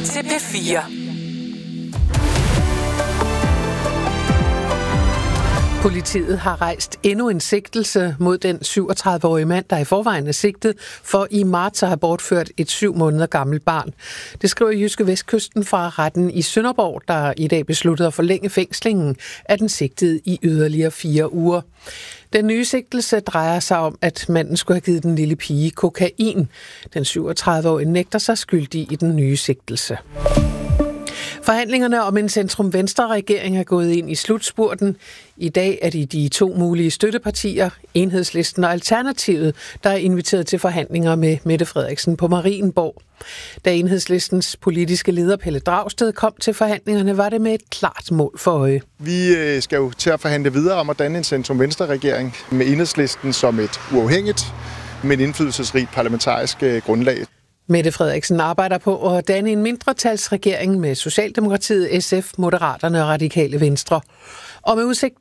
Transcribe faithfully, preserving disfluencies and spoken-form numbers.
til P fire. Politiet har rejst endnu en sigtelse mod den syvogtredive-årige mand, der i forvejen er sigtet for i marts at have bortført et syv måneder gammelt barn. Det skriver Jyske Vestkysten fra retten i Sønderborg, der i dag besluttede at forlænge fængslingen af den sigtede i yderligere fire uger. Den nye sigtelse drejer sig om, at manden skulle have givet den lille pige kokain. Den syvogtredive-årige nægter sig skyldig i den nye sigtelse. Forhandlingerne om en centrum-venstre-regering er gået ind i slutspurten. I dag er det de to mulige støttepartier, Enhedslisten og Alternativet, der er inviteret til forhandlinger med Mette Frederiksen på Marienborg. Da Enhedslistens politiske leder Pelle Dragsted kom til forhandlingerne, var det med et klart mål for øje. Vi skal jo til at forhandle videre om at danne en centrum-venstre-regering med Enhedslisten som et uafhængigt, men indflydelsesrigt parlamentarisk grundlag. Mette Frederiksen arbejder på at danne en mindretalsregering med Socialdemokratiet, S F, Moderaterne og Radikale Venstre. Og med udsigt